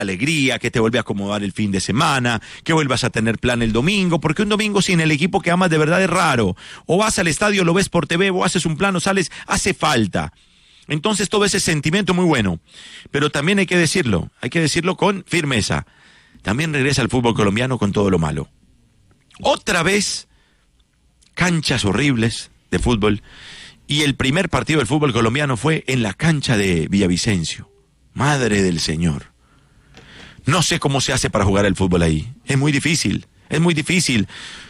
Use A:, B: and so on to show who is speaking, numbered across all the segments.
A: alegría, que te vuelve a acomodar el fin de semana, que vuelvas a tener plan el domingo, porque un domingo sin el equipo que amas de verdad es raro. O vas al estadio, lo ves por TV, o haces un plan, o sales, hace falta. Entonces todo ese sentimiento muy bueno. Pero también hay que decirlo con firmeza. También regresa el fútbol colombiano con todo lo malo. Otra vez, canchas horribles de fútbol. Y el primer partido del fútbol colombiano fue en la cancha de Villavicencio. Madre del Señor. No sé cómo se hace para jugar el fútbol ahí. Es muy difícil. Es muy difícil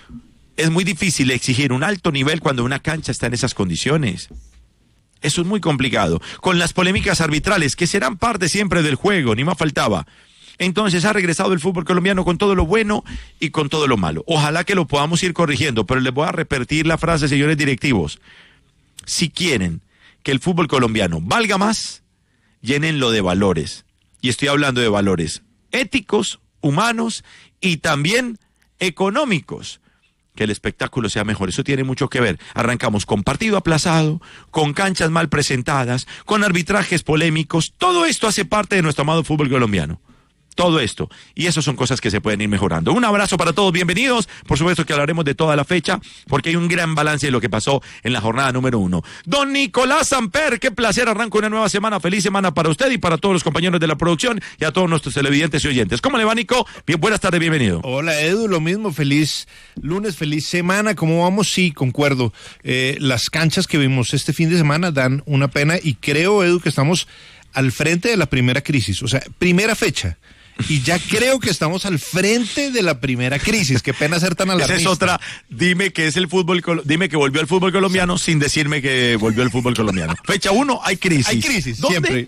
A: exigir un alto nivel cuando una cancha está en esas condiciones. Eso es muy complicado. Con las polémicas arbitrales, que serán parte siempre del juego, ni más faltaba. Entonces ha regresado el fútbol colombiano con todo lo bueno y con todo lo malo. Ojalá que lo podamos ir corrigiendo, pero les voy a repetir la frase, señores directivos. Si quieren que el fútbol colombiano valga más, llénenlo de valores. Y estoy hablando de valores éticos, humanos y también económicos. Que el espectáculo sea mejor, eso tiene mucho que ver. Arrancamos con partido aplazado, con canchas mal presentadas, con arbitrajes polémicos. Todo esto hace parte de nuestro amado fútbol colombiano. Todo esto. Y eso son cosas que se pueden ir mejorando. Un abrazo para todos, bienvenidos. Por supuesto que hablaremos de toda la fecha, porque hay un gran balance de lo que pasó en la jornada número 1. Don Nicolás Samper, qué placer, arranca una nueva semana. Feliz semana para usted y para todos los compañeros de la producción y a todos nuestros televidentes y oyentes. ¿Cómo le va, Nico? Bien, buenas tardes, bienvenido.
B: Hola, Edu, lo mismo, feliz lunes, feliz semana. ¿Cómo vamos? Sí, concuerdo. Las canchas que vimos este fin de semana dan una pena y creo, Edu, que estamos al frente de la primera crisis, o sea, primera fecha. Y ya creo que estamos al frente de la primera crisis. Qué pena ser tan alarmista.
A: Esa es otra. Dime que es el fútbol, dime que volvió el fútbol colombiano sin decirme que volvió el fútbol colombiano. Fecha 1, hay crisis.
B: Hay crisis,
A: ¿dónde?
B: siempre.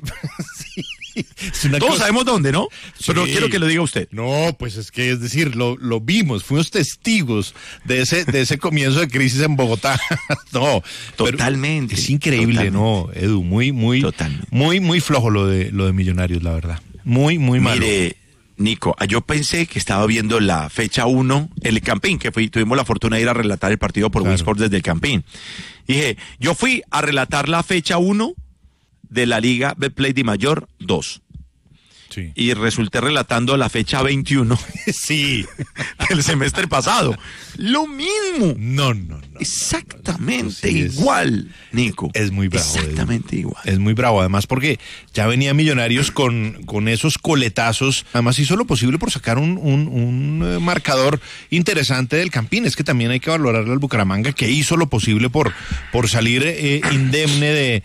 B: Sí.
A: Todos sabemos dónde, ¿no?
B: Sí.
A: Pero quiero que lo diga usted.
B: No, pues es que, es decir, lo vimos, fuimos testigos de ese comienzo de crisis en Bogotá. No,
A: totalmente.
B: Es increíble, totalmente. No, Edu, muy flojo lo de Millonarios, la verdad. Muy malo.
A: Mire, Nico, yo pensé que estaba viendo la fecha 1, el Campín, que tuvimos la fortuna de ir a relatar el partido por Win Sports desde el Campín. Dije, yo fui a relatar la fecha 1 de la Liga Betplay Di Mayor 2. Sí. Y resulté relatando la fecha 21
B: sí.
A: del semestre pasado. Lo mismo.
B: No.
A: Exactamente igual, Nico.
B: Es muy bravo.
A: Exactamente igual.
B: Es muy bravo, además porque ya venía Millonarios con esos coletazos. Además hizo lo posible por sacar un marcador interesante del Campín. Es que también hay que valorarle al Bucaramanga, que hizo lo posible por salir indemne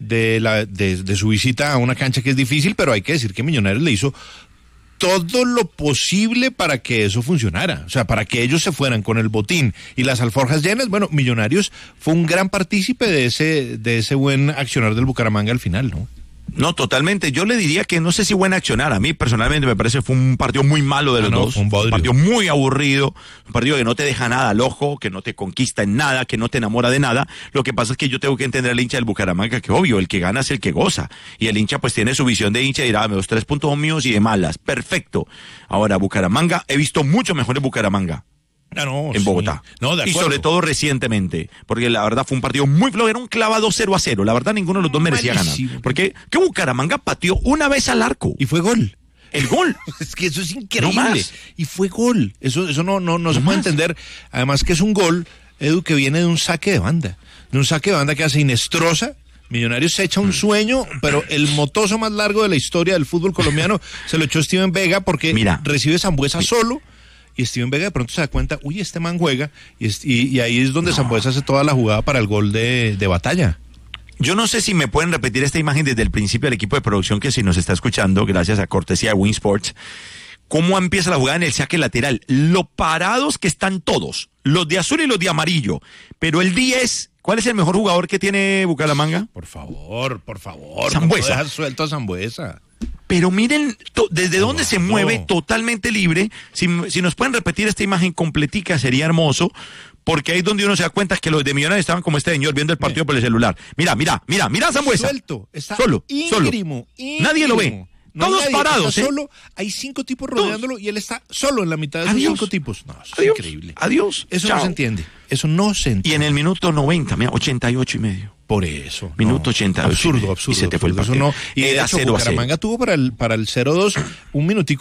B: de su visita a una cancha que es difícil, pero hay que decir que Millonarios le hizo todo lo posible para que eso funcionara, o sea, para que ellos se fueran con el botín y las alforjas llenas. Bueno, Millonarios fue un gran partícipe de ese buen accionar del Bucaramanga al final, ¿no?
A: No, totalmente. Yo le diría que no sé si buen accionar. A mí personalmente me parece que fue un partido muy malo de los dos. Un partido muy aburrido, un partido que no te deja nada al ojo, que no te conquista en nada, que no te enamora de nada. Lo que pasa es que yo tengo que entender al hincha del Bucaramanga que obvio, el que gana es el que goza. Y el hincha pues tiene su visión de hincha y dirá, los 3 puntos son míos y de malas. Perfecto. Ahora, Bucaramanga, he visto mucho mejores Bucaramanga. En Bogotá.
B: Sí. No, de acuerdo.
A: Y sobre todo recientemente, porque la verdad fue un partido muy flojo, era un clavado 0-0. La verdad ninguno de los dos merecía ganar. Porque que Bucaramanga pateó una vez al arco.
B: Y fue gol.
A: El gol.
B: Es que eso es increíble. Y fue gol. Eso no se puede entender. Además que es un gol, Edu, que viene de un saque de banda. De un saque de banda que hace Inestrosa. Millonarios se echa un sueño, pero el motoso más largo de la historia del fútbol colombiano se lo echó Steven Vega porque recibe Sambuesa solo. Y Steven Vega de pronto se da cuenta, uy, este man juega, y ahí es donde Sambuesa hace toda la jugada para el gol de Batalla.
A: Yo no sé si me pueden repetir esta imagen desde el principio del equipo de producción, que si nos está escuchando, gracias a cortesía de Win Sports, cómo empieza la jugada en el saque lateral, lo parados que están todos, los de azul y los de amarillo, pero el 10, ¿cuál es el mejor jugador que tiene Bucaramanga?
B: Por favor,
A: Sambuesa.
B: No dejas suelto a Sambuesa.
A: Pero miren desde dónde se mueve totalmente libre. Si nos pueden repetir esta imagen completica sería hermoso, porque ahí es donde uno se da cuenta que los de Millonarios estaban como este señor viendo el partido por el celular. Mira Sambuesa.
B: Suelto, está
A: solo. Nadie lo ve.
B: No
A: todos parados,
B: solo, hay 5 tipos rodeándolo y él está solo en la mitad de esos 5 tipos. No, eso es increíble.
A: Adiós.
B: Eso no se entiende. Eso no se entiende.
A: Y en el minuto 90, mira, 88.5.
B: Por eso.
A: Minuto 88.
B: Absurdo.
A: Y se te fue el partido.
B: Eso no. Y de
A: Era
B: hecho,
A: 0-0.
B: Bucaramanga tuvo para el 0-2 un minutico